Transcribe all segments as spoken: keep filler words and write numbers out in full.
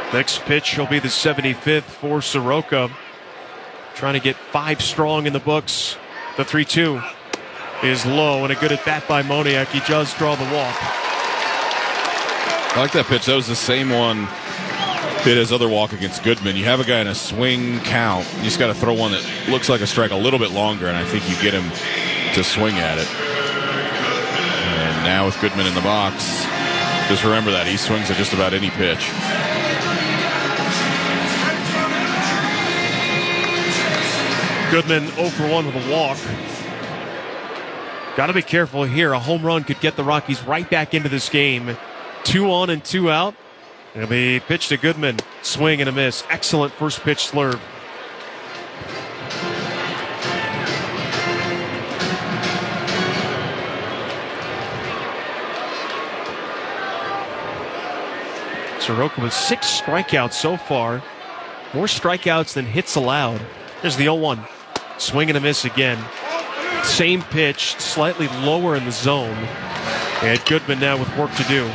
Next pitch will be the seventy-fifth for Soroka. Trying to get five strong in the books. The three two is low, and a good at bat by Moniak. He does draw the walk. I like that pitch. That was the same one did his other walk against Goodman. You have a guy in a swing count. You just got to throw one that looks like a strike a little bit longer, and I think you get him to swing at it. And now with Goodman in the box, just remember that. He swings at just about any pitch. Goodman oh for one with a walk. Got to be careful here. A home run could get the Rockies right back into this game. Two on and two out. It'll be pitch to Goodman. Swing and a miss. Excellent first pitch slurve. Soroka with six strikeouts so far. More strikeouts than hits allowed. There's the oh one. Swing and a miss again. Same pitch, slightly lower in the zone. And Goodman now with work to do.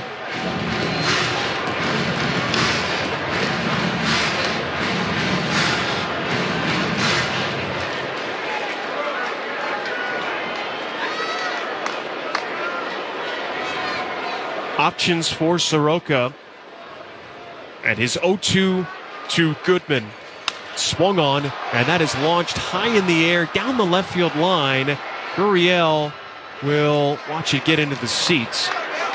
Options for Soroka. And his oh two to Goodman. Swung on, and that is launched high in the air down the left field line. Gurriel will watch it get into the seats.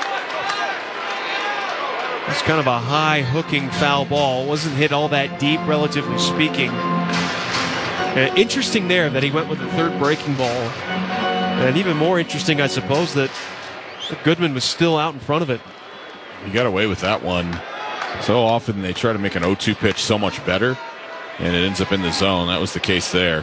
It's kind of a high hooking foul ball. Wasn't hit all that deep, relatively speaking. Uh, interesting there that he went with the third breaking ball. And even more interesting, I suppose, that Goodman was still out in front of it. He got away with that one. So often they try to make an oh two pitch so much better, and it ends up in the zone. That was the case there.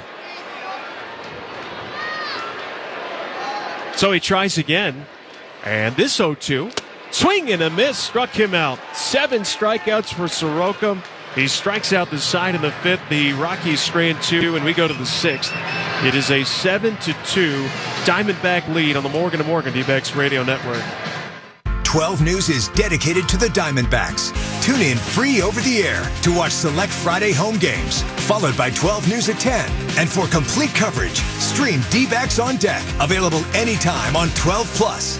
So he tries again. And this oh two, swing and a miss, struck him out. Seven strikeouts for Soroka. He strikes out the side in the fifth. The Rockies strand two, and we go to the sixth. It is a seven to two Diamondback lead on the Morgan and Morgan D-backs Radio Network. twelve News is dedicated to the Diamondbacks. Tune in free over the air to watch select Friday home games, followed by twelve News at ten. And for complete coverage, stream D-backs on Deck, available anytime on twelve plus.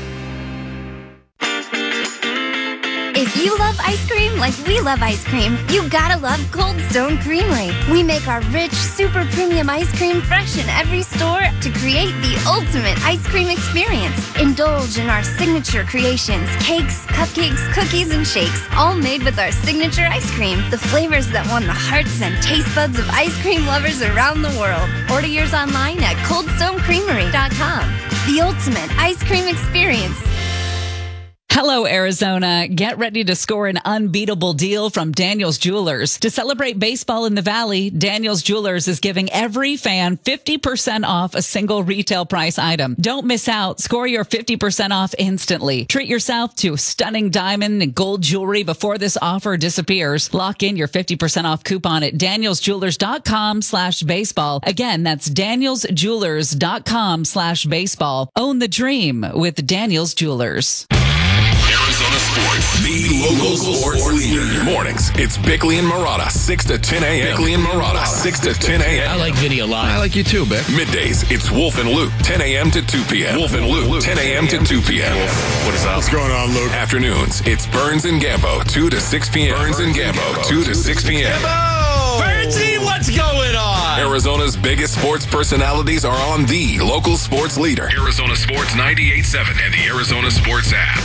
If you love ice cream like we love ice cream, you gotta love Cold Stone Creamery. We make our rich, super premium ice cream fresh in every store to create the ultimate ice cream experience. Indulge in our signature creations, cakes, cupcakes, cookies, and shakes, all made with our signature ice cream. The flavors that won the hearts and taste buds of ice cream lovers around the world. Order yours online at cold stone creamery dot com. The ultimate ice cream experience. Hello, Arizona. Get ready to score an unbeatable deal from Daniels Jewelers. To celebrate baseball in the Valley, Daniels Jewelers is giving every fan fifty percent off a single retail price item. Don't miss out. Score your fifty percent off instantly. Treat yourself to stunning diamond and gold jewelry before this offer disappears. Lock in your fifty percent off coupon at daniels jewelers dot com slash baseball. Again, that's daniels jewelers dot com slash baseball. Own the dream with Daniels Jewelers. Arizona Sports, the local, local sports, sports leader. Mornings, it's Bickley and Marotta, six to ten a.m. Bickley and Marotta, six to ten a.m. I like video live. I like you too, Bick. Middays, it's Wolf and Luke, ten a.m. to two p.m. Wolf and Luke, ten a.m. to two p.m. What is up? What's going on, Luke? Afternoons, it's Burns and Gambo, two to six p.m. Burns and Gambo, two to six p.m. Burnsy, what's going on? Arizona's biggest sports personalities are on the local sports leader. Arizona Sports ninety-eight point seven and the Arizona Sports app.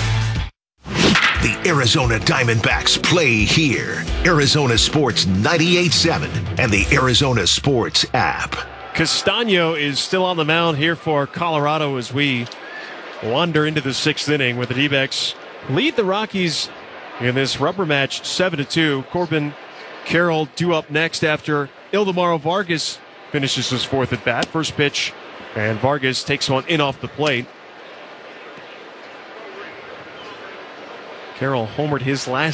The Arizona Diamondbacks play here. Arizona Sports ninety-eight point seven and the Arizona Sports app. Castano is still on the mound here for Colorado as we wander into the sixth inning with the D-backs lead the Rockies in this rubber match seven to two. Corbin Carroll due up next after Ildemaro Vargas finishes his fourth at bat. First pitch, and Vargas takes one in off the plate. Carroll homered his last